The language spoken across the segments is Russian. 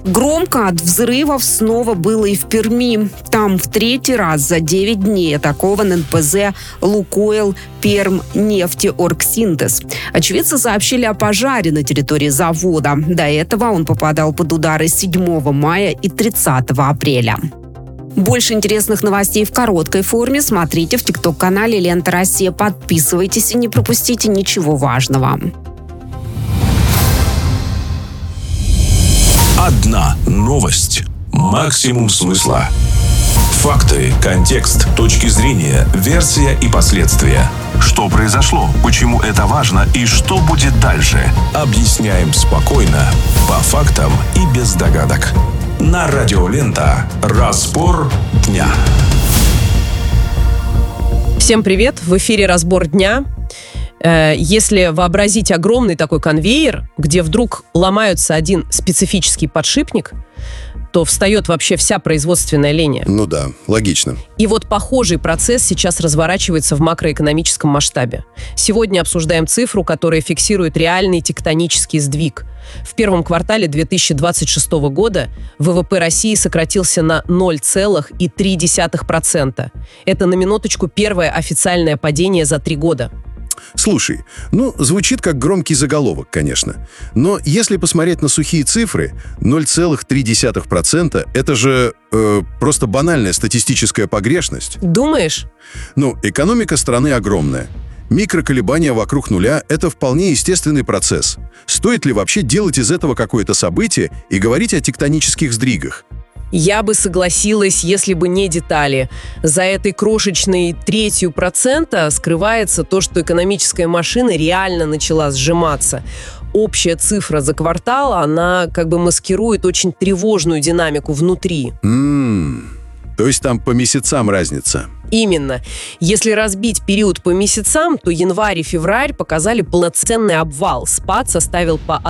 Громко от взрывов снова было и в Перми. Там в третий раз за 9 дней атакован НПЗ «Лукойл Пермнефтеоргсинтез». Очевидцы сообщили о пожаре на территории завода. До этого он попадал под удары 7 мая и 30 апреля. Больше интересных новостей в короткой форме смотрите в ТикТок-канале «Лента Россия». Подписывайтесь и не пропустите ничего важного. Одна новость. Максимум смысла. Факты, контекст, точки зрения, версия и последствия. Что произошло, почему это важно и что будет дальше. Объясняем спокойно, по фактам и без догадок. На радио «Лента». Разбор дня. Всем привет! В эфире «Разбор дня». Если вообразить огромный такой конвейер, где вдруг ломается один специфический подшипник, то встает вообще вся производственная линия. Ну да, логично. И вот похожий процесс сейчас разворачивается в макроэкономическом масштабе. Сегодня обсуждаем цифру, которая фиксирует реальный тектонический сдвиг. В первом квартале 2026 года ВВП России сократился на 0,3%. Это на минуточку первое официальное падение за 3 года. Слушай, звучит как громкий заголовок, конечно. Но если посмотреть на сухие цифры, 0,3% — это же просто банальная статистическая погрешность. Думаешь? Экономика страны огромная. Микроколебания вокруг нуля — это вполне естественный процесс. Стоит ли вообще делать из этого какое-то событие и говорить о тектонических сдвигах? Я бы согласилась, если бы не детали. За этой крошечной 0,3% скрывается то, что экономическая машина реально начала сжиматься. Общая цифра за квартал, она как бы маскирует очень тревожную динамику внутри. То есть там по месяцам разница? Именно. Если разбить период по месяцам, то январь и февраль показали полноценный обвал. Спад составил по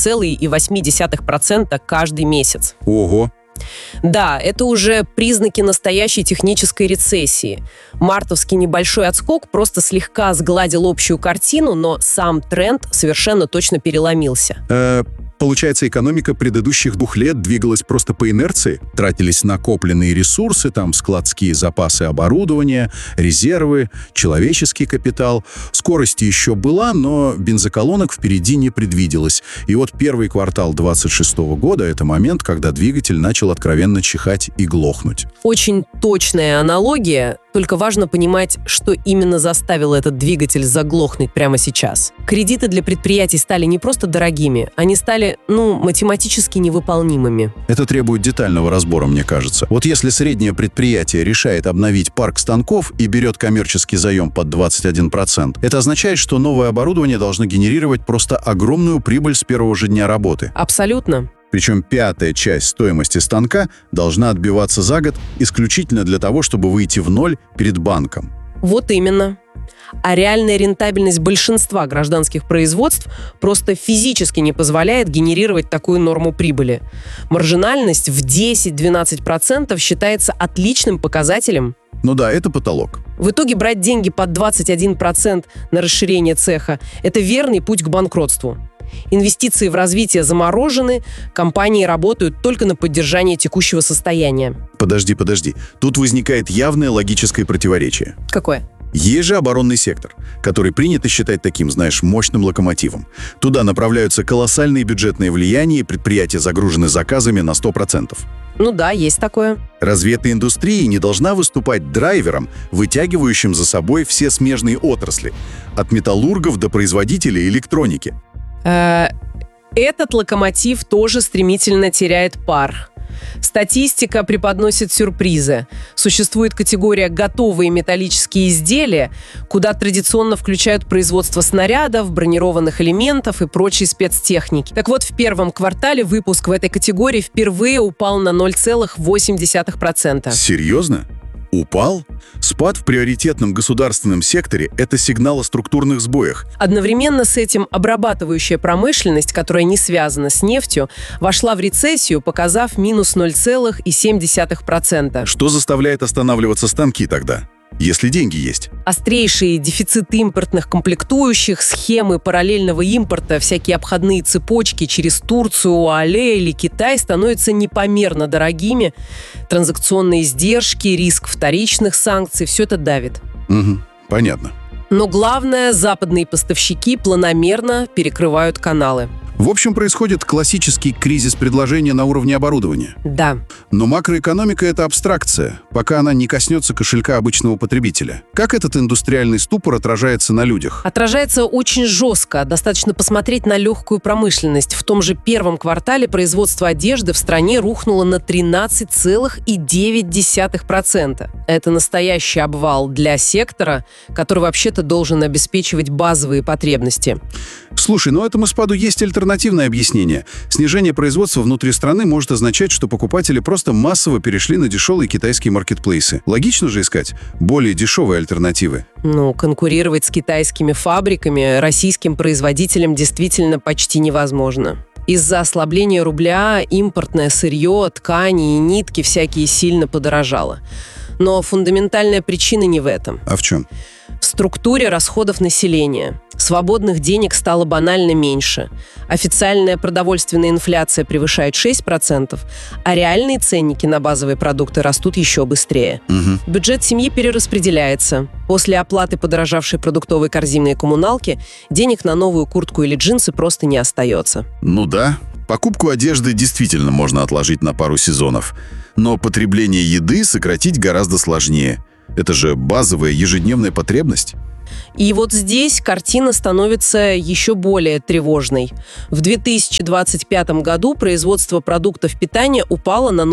1,8% каждый месяц. Ого! Да, это уже признаки настоящей технической рецессии. Мартовский небольшой отскок просто слегка сгладил общую картину, но сам тренд совершенно точно переломился. Получается, экономика предыдущих 2 лет двигалась просто по инерции? Тратились накопленные ресурсы, складские запасы оборудования, резервы, человеческий капитал. Скорость еще была, но бензоколонок впереди не предвиделось. И вот первый квартал 2026 года — это момент, когда двигатель начал откровенно чихать и глохнуть. Очень точная аналогия, только важно понимать, что именно заставило этот двигатель заглохнуть прямо сейчас. Кредиты для предприятий стали не просто дорогими, они стали, математически невыполнимыми. Это требует детального разбора, мне кажется. Вот если среднее предприятие решает обновить парк станков и берет коммерческий заем под 21%, это означает, что новое оборудование должно генерировать просто огромную прибыль с первого же дня работы. Абсолютно. Причем 1/5 часть стоимости станка должна отбиваться за год исключительно для того, чтобы выйти в ноль перед банком. Вот именно. А реальная рентабельность большинства гражданских производств просто физически не позволяет генерировать такую норму прибыли. Маржинальность в 10-12% считается отличным показателем. Это потолок. В итоге брать деньги под 21% на расширение цеха – это верный путь к банкротству. Инвестиции в развитие заморожены, компании работают только на поддержание текущего состояния. Подожди. Тут возникает явное логическое противоречие. Какое? Есть же оборонный сектор, который принято считать таким, мощным локомотивом. Туда направляются колоссальные бюджетные влияния, и предприятия загружены заказами на 100%. Да, есть такое. Разве эта индустрия не должна выступать драйвером, вытягивающим за собой все смежные отрасли, от металлургов до производителей электроники? Этот локомотив тоже стремительно теряет пар. Статистика преподносит сюрпризы. Существует категория «готовые металлические изделия», куда традиционно включают производство снарядов, бронированных элементов и прочей спецтехники. Так вот, в первом квартале выпуск в этой категории впервые упал на 0,8%. Серьезно? Упал? Спад в приоритетном государственном секторе – это сигнал о структурных сбоях. Одновременно с этим обрабатывающая промышленность, которая не связана с нефтью, вошла в рецессию, показав минус 0,7%. Что заставляет останавливаться станки тогда? если деньги есть. Острейший дефицит импортных комплектующих, схемы параллельного импорта, всякие обходные цепочки через Турцию, ОАЭ или Китай становятся непомерно дорогими. Транзакционные издержки, риск вторичных санкций – все это давит. Угу, понятно. Но главное, западные поставщики планомерно перекрывают каналы. В общем, происходит классический кризис предложения на уровне оборудования. Да. Но макроэкономика — это абстракция, пока она не коснется кошелька обычного потребителя. Как этот индустриальный ступор отражается на людях? Отражается очень жестко. Достаточно посмотреть на легкую промышленность. В том же первом квартале производство одежды в стране рухнуло на 13,9%. Это настоящий обвал для сектора, который вообще-то должен обеспечивать базовые потребности. Слушай, но этому спаду есть альтернативное объяснение. Снижение производства внутри страны может означать, что покупатели просто массово перешли на дешевые китайские маркетплейсы. Логично же искать более дешевые альтернативы. Конкурировать с китайскими фабриками российским производителям действительно почти невозможно. Из-за ослабления рубля импортное сырье, ткани и нитки всякие сильно подорожало. Но фундаментальная причина не в этом. А в чем? В структуре расходов населения. Свободных денег стало банально меньше. Официальная продовольственная инфляция превышает 6%, а реальные ценники на базовые продукты растут еще быстрее. Бюджет семьи перераспределяется. После оплаты подорожавшей продуктовой корзины и коммуналки денег на новую куртку или джинсы просто не остается. Ну да, покупку одежды действительно можно отложить на пару сезонов. Но потребление еды сократить гораздо сложнее. Это же базовая ежедневная потребность. И вот здесь картина становится еще более тревожной. В 2025 году производство продуктов питания упало на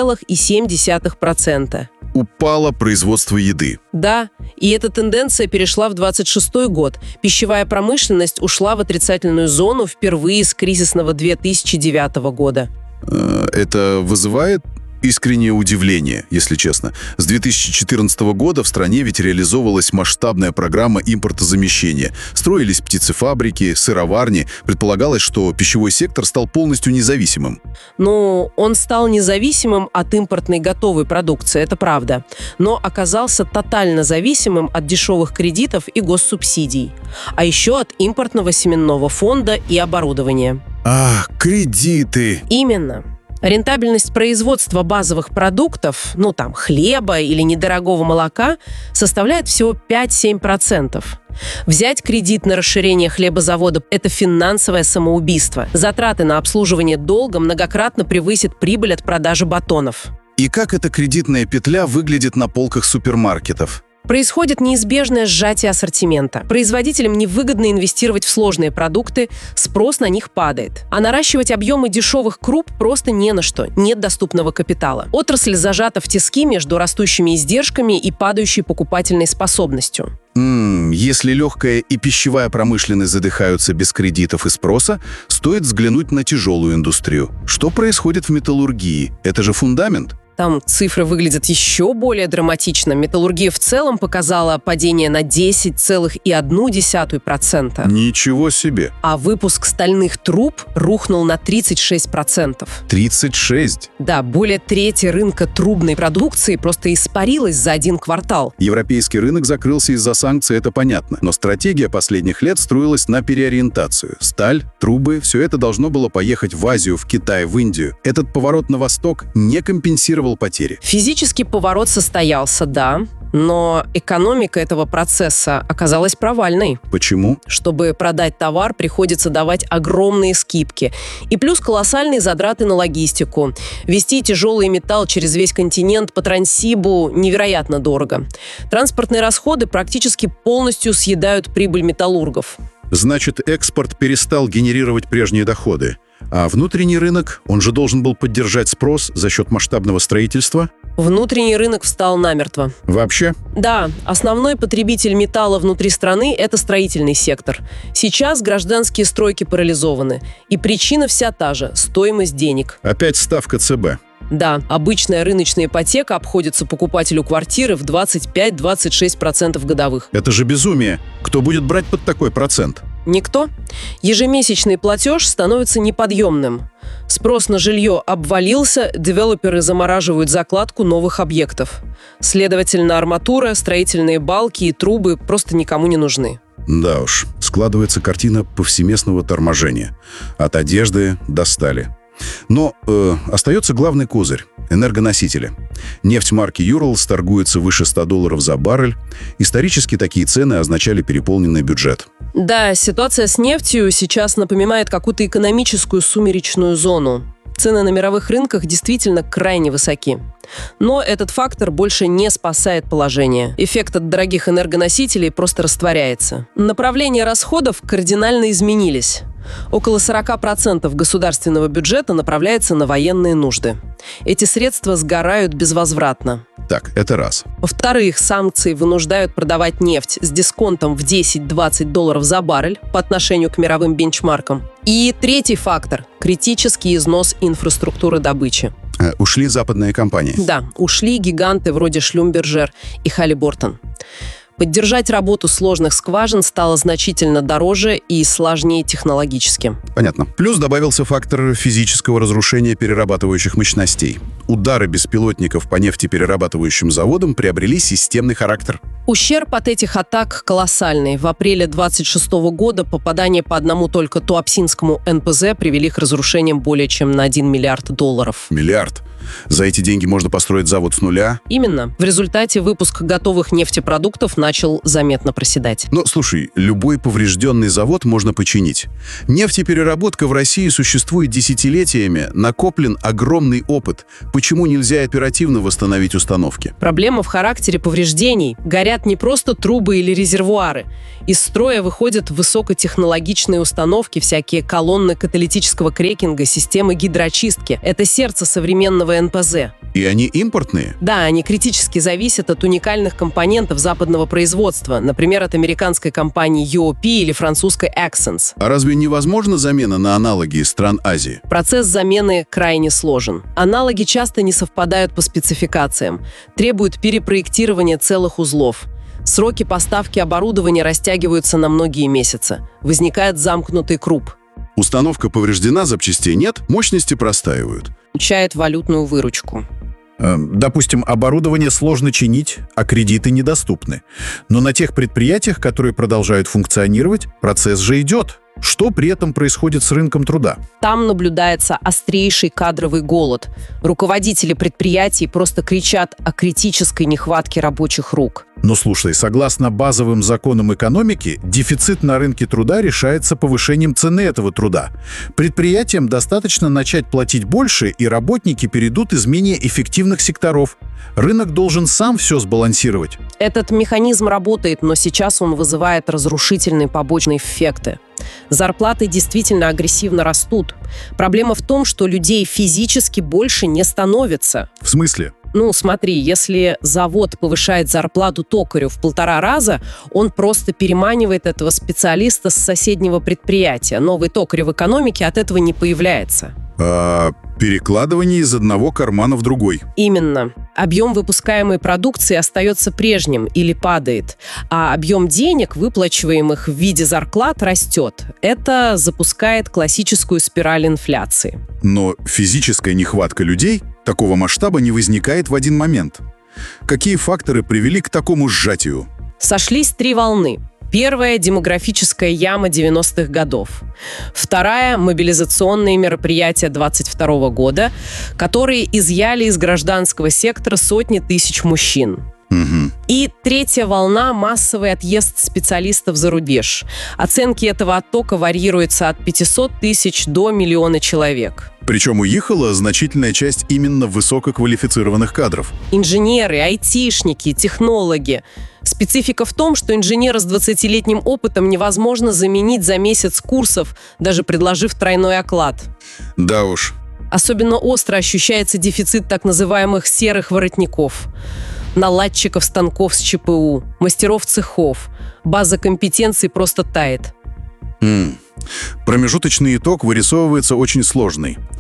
0,7%. Упало производство еды. Да, и эта тенденция перешла в 2026 год. Пищевая промышленность ушла в отрицательную зону впервые с кризисного 2009 года. Это вызывает искреннее удивление, если честно. С 2014 года в стране ведь реализовывалась масштабная программа импортозамещения. Строились птицефабрики, сыроварни. Предполагалось, что пищевой сектор стал полностью независимым. Он стал независимым от импортной готовой продукции, это правда. Но оказался тотально зависимым от дешевых кредитов и госсубсидий. А еще от импортного семенного фонда и оборудования. Кредиты! Именно. Рентабельность производства базовых продуктов, хлеба или недорогого молока, составляет всего 5-7%. Взять кредит на расширение хлебозавода – это финансовое самоубийство. Затраты на обслуживание долга многократно превысят прибыль от продажи батонов. И как эта кредитная петля выглядит на полках супермаркетов? Происходит неизбежное сжатие ассортимента. Производителям невыгодно инвестировать в сложные продукты, спрос на них падает. А наращивать объемы дешевых круп просто не на что, нет доступного капитала. Отрасль зажата в тиски между растущими издержками и падающей покупательной способностью. Если легкая и пищевая промышленность задыхаются без кредитов и спроса, стоит взглянуть на тяжелую индустрию. Что происходит в металлургии? Это же фундамент. Там цифры выглядят еще более драматично. Металлургия в целом показала падение на 10,1%. Ничего себе! А выпуск стальных труб рухнул на 36%. 36? Да, более трети рынка трубной продукции просто испарилась за один квартал. Европейский рынок закрылся из-за санкций, это понятно. Но стратегия последних лет строилась на переориентацию. Сталь, трубы – все это должно было поехать в Азию, в Китай, в Индию. Этот поворот на восток не компенсировал потери. Физический поворот состоялся, да, но экономика этого процесса оказалась провальной. Почему? Чтобы продать товар, приходится давать огромные скидки. И плюс колоссальные затраты на логистику. Везти тяжелый металл через весь континент по Транссибу невероятно дорого. Транспортные расходы практически полностью съедают прибыль металлургов. Значит, экспорт перестал генерировать прежние доходы. А внутренний рынок, он же должен был поддержать спрос за счет масштабного строительства? Внутренний рынок встал намертво. Вообще? Да, основной потребитель металла внутри страны – это строительный сектор. Сейчас гражданские стройки парализованы. И причина вся та же – стоимость денег. Опять ставка ЦБ. Да, обычная рыночная ипотека обходится покупателю квартиры в 25-26% годовых. Это же безумие. Кто будет брать под такой процент? Никто. Ежемесячный платеж становится неподъемным. Спрос на жилье обвалился, девелоперы замораживают закладку новых объектов. Следовательно, арматура, строительные балки и трубы просто никому не нужны. Да уж, складывается картина повсеместного торможения. От одежды до стали. Но остается главный козырь – энергоносители. Нефть марки «Юралс» торгуется выше $100 за баррель. Исторически такие цены означали переполненный бюджет. Да, ситуация с нефтью сейчас напоминает какую-то экономическую сумеречную зону. Цены на мировых рынках действительно крайне высоки. Но этот фактор больше не спасает положение. Эффект от дорогих энергоносителей просто растворяется. Направления расходов кардинально изменились. Около 40% государственного бюджета направляется на военные нужды. Эти средства сгорают безвозвратно. Так, это раз. Во-вторых, санкции вынуждают продавать нефть с дисконтом в $10-20 за баррель по отношению к мировым бенчмаркам. И третий фактор – критический износ инфраструктуры добычи. Ушли западные компании. Да, ушли гиганты вроде Шлюмберджер и Халлибортон. Поддержать работу сложных скважин стало значительно дороже и сложнее технологически. Понятно. Плюс добавился фактор физического разрушения перерабатывающих мощностей. Удары беспилотников по нефтеперерабатывающим заводам приобрели системный характер. Ущерб от этих атак колоссальный. В апреле 26 года попадания по одному только Туапсинскому НПЗ привели к разрушениям более чем на $1 миллиард. Миллиард? За эти деньги можно построить завод с нуля? Именно. В результате выпуск готовых нефтепродуктов начал заметно проседать. Но, слушай, любой поврежденный завод можно починить. Нефтепереработка в России существует десятилетиями, накоплен огромный опыт. Почему нельзя оперативно восстановить установки? Проблема в характере повреждений. Горят не просто трубы или резервуары. Из строя выходят высокотехнологичные установки, всякие колонны каталитического крекинга, системы гидроочистки. Это сердце современного НПЗ. И они импортные? Да, они критически зависят от уникальных компонентов западного производства, например, от американской компании UOP или французской Axens. А разве невозможна замена на аналоги из стран Азии? Процесс замены крайне сложен. Аналоги часто не совпадают по спецификациям, требуют перепроектирования целых узлов. Сроки поставки оборудования растягиваются на многие месяцы. Возникает замкнутый круг. Установка повреждена, запчастей нет, мощности простаивают. Получает валютную выручку. Допустим, оборудование сложно чинить, а кредиты недоступны. Но на тех предприятиях, которые продолжают функционировать, процесс же идет. Что при этом происходит с рынком труда? Там наблюдается острейший кадровый голод. Руководители предприятий просто кричат о критической нехватке рабочих рук. Но слушай, согласно базовым законам экономики, дефицит на рынке труда решается повышением цены этого труда. Предприятиям достаточно начать платить больше, и работники перейдут из менее эффективных секторов. Рынок должен сам все сбалансировать. Этот механизм работает, но сейчас он вызывает разрушительные побочные эффекты. Зарплаты действительно агрессивно растут. Проблема в том, что людей физически больше не становится. В смысле? Ну, смотри, если завод повышает зарплату токарю в 1,5 раза, он просто переманивает этого специалиста с соседнего предприятия. Новый токарь в экономике от этого не появляется. Перекладывание из одного кармана в другой. Именно. Объем выпускаемой продукции остается прежним или падает, а объем денег, выплачиваемых в виде зарплат, растет. Это запускает классическую спираль инфляции. Но физическая нехватка людей такого масштаба не возникает в один момент. Какие факторы привели к такому сжатию? Сошлись 3 волны. Первая – демографическая яма 90-х годов. Вторая – мобилизационные мероприятия 22 года, которые изъяли из гражданского сектора сотни тысяч мужчин. И третья волна – массовый отъезд специалистов за рубеж. Оценки этого оттока варьируются от 500 тысяч до 1 миллиона человек. Причем уехала значительная часть именно высококвалифицированных кадров. Инженеры, айтишники, технологи. Специфика в том, что инженера с 20-летним опытом невозможно заменить за месяц курсов, даже предложив тройной оклад. Да уж. Особенно остро ощущается дефицит так называемых серых воротников. Наладчиков станков с ЧПУ, мастеров цехов. База компетенций просто тает. Промежуточный итог вырисовывается очень сложный. С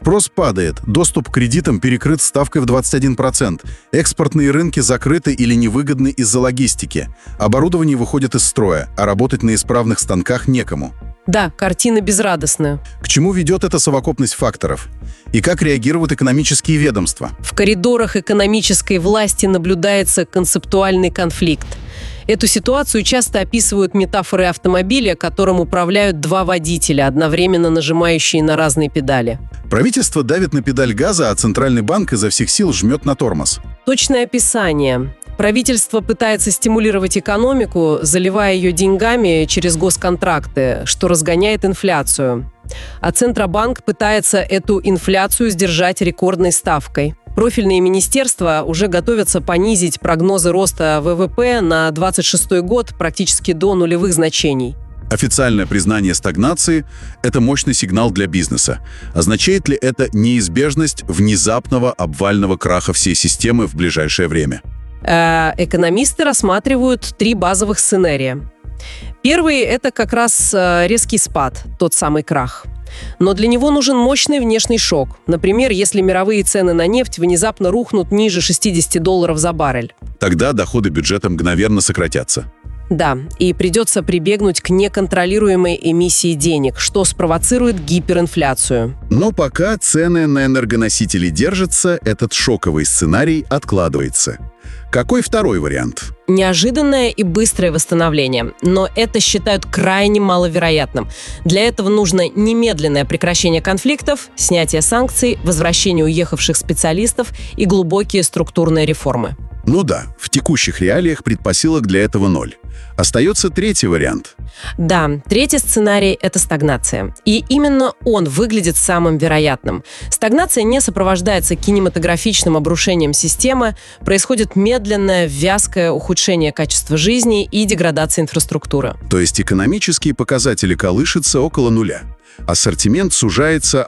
Спрос падает, доступ к кредитам перекрыт ставкой в 21%, экспортные рынки закрыты или невыгодны из-за логистики, оборудование выходит из строя, а работать на исправных станках некому. Да, картина безрадостная. К чему ведет эта совокупность факторов? И как реагируют экономические ведомства? В коридорах экономической власти наблюдается концептуальный конфликт. Эту ситуацию часто описывают метафорой автомобиля, которым управляют два водителя, одновременно нажимающие на разные педали. Правительство давит на педаль газа, а Центральный банк изо всех сил жмет на тормоз. Точное описание. Правительство пытается стимулировать экономику, заливая ее деньгами через госконтракты, что разгоняет инфляцию. А Центробанк пытается эту инфляцию сдержать рекордной ставкой. Профильные министерства уже готовятся понизить прогнозы роста ВВП на 2026 год практически до нулевых значений. Официальное признание стагнации – это мощный сигнал для бизнеса. Означает ли это неизбежность внезапного обвального краха всей системы в ближайшее время? Экономисты рассматривают 3 базовых сценария. Первый – это как раз резкий спад, тот самый крах. Но для него нужен мощный внешний шок. Например, если мировые цены на нефть внезапно рухнут ниже $60 за баррель. Тогда доходы бюджета мгновенно сократятся. Да, и придется прибегнуть к неконтролируемой эмиссии денег, что спровоцирует гиперинфляцию. Но пока цены на энергоносители держатся, этот шоковый сценарий откладывается. Какой второй вариант? Неожиданное и быстрое восстановление, но это считают крайне маловероятным. Для этого нужно немедленное прекращение конфликтов, снятие санкций, возвращение уехавших специалистов и глубокие структурные реформы. Ну да, в текущих реалиях предпосылок для этого 0. Остается третий вариант. Да, третий сценарий – это стагнация. И именно он выглядит самым вероятным. Стагнация не сопровождается кинематографичным обрушением системы, происходит медленное, вязкое ухудшение качества жизни и деградация инфраструктуры. То есть экономические показатели колышутся около нуля. Ассортимент сужается,